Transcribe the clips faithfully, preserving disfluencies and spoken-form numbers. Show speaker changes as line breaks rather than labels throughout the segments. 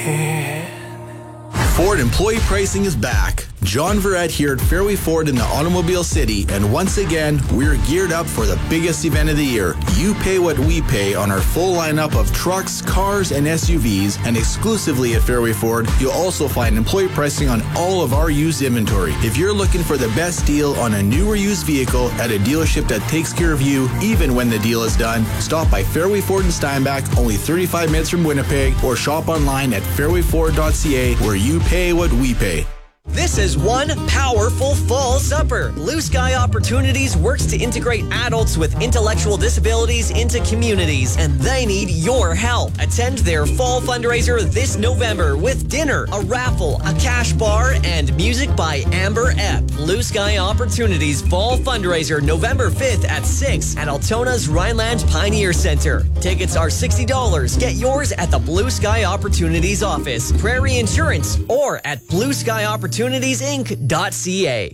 Ford employee pricing is back. John Verrett here at Fairway Ford in the Automobile City, and once again, we're geared up for the biggest event of the year. You pay what we pay on our full lineup of trucks, cars, and S U Vs, and exclusively at Fairway Ford, you'll also find employee pricing on all of our used inventory. If you're looking for the best deal on a new or used vehicle at a dealership that takes care of you, even when the deal is done, stop by Fairway Ford in Steinbach, only thirty-five minutes from Winnipeg, or shop online at fairway ford dot c a, where you pay what we pay.
This is one powerful fall supper. Blue Sky Opportunities works to integrate adults with intellectual disabilities into communities, and they need your help. Attend their fall fundraiser this November with dinner, a raffle, a cash bar, and music by Amber Epp. Blue Sky Opportunities fall fundraiser November fifth at six at Altona's Rhineland Pioneer Center. Tickets are sixty dollars. Get yours at the Blue Sky Opportunities office, Prairie Insurance, or at blue sky opportunities inc dot c a.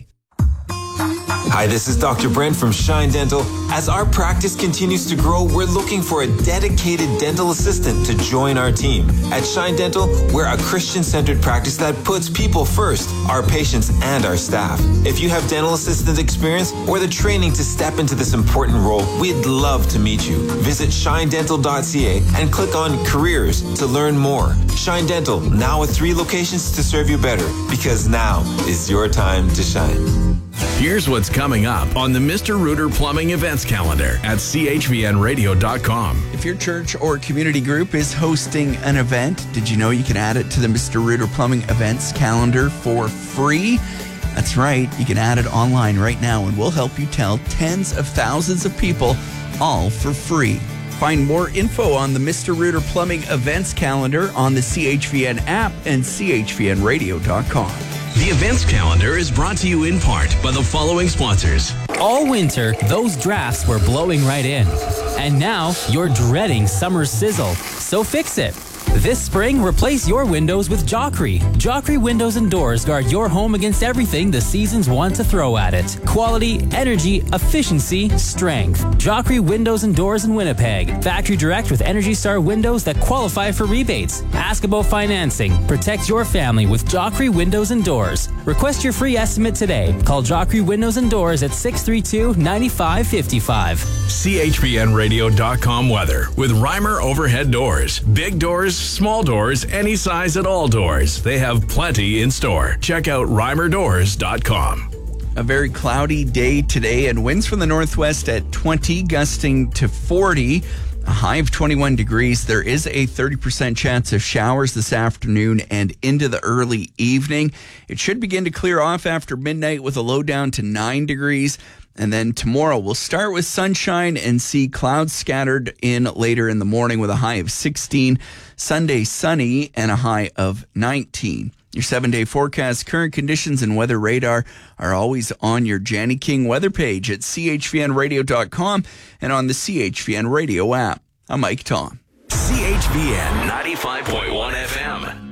Hi, this is Doctor Brent from Shine Dental. As our practice continues to grow, we're looking for a dedicated dental assistant to join our team. At Shine Dental, we're a Christian-centered practice that puts people first, our patients and our staff. If you have dental assistant experience or the training to step into this important role, we'd love to meet you. Visit shine dental dot c a and click on Careers to learn more. Shine Dental, now with three locations to serve you better, because now is your time to shine.
Here's what's coming up on the Mister Rooter Plumbing Events Calendar at c h v n radio dot com.
If your church or community group is hosting an event, did you know you can add it to the Mister Rooter Plumbing Events Calendar for free? That's right. You can add it online right now, and we'll help you tell tens of thousands of people, all for free. Find more info on the Mister Rooter Plumbing Events Calendar on the C H V N app and c h v n radio dot com.
The events calendar is brought to you in part by the following sponsors.
All winter, those drafts were blowing right in. And now, you're dreading summer sizzle. So fix it. This spring, replace your windows with Joffrey. Joffrey Windows and Doors guard your home against everything the seasons want to throw at it. Quality, energy, efficiency, strength. Joffrey Windows and Doors in Winnipeg. Factory direct with Energy Star windows that qualify for rebates. Ask about financing. Protect your family with Joffrey Windows and Doors. Request your free estimate today. Call Joffrey Windows and Doors at six three two, nine five five five.
c h v n radio dot com weather with Reimer Overhead Doors. Big doors, small doors, any size at all doors. They have plenty in store. Check out reimer doors dot com.
A very cloudy day today, and winds from the northwest at twenty, gusting to forty. A high of twenty-one degrees. There is a thirty percent chance of showers this afternoon and into the early evening. It should begin to clear off after midnight with a low down to nine degrees. And then tomorrow we'll start with sunshine and see clouds scattered in later in the morning with a high of sixteen. Sunday sunny and a high of nineteen. Your seven-day forecast, current conditions, and weather radar are always on your Janny King weather page at c h v n radio dot com and on the C H V N Radio app. I'm Mike Tom.
C H V N ninety-five point one F M.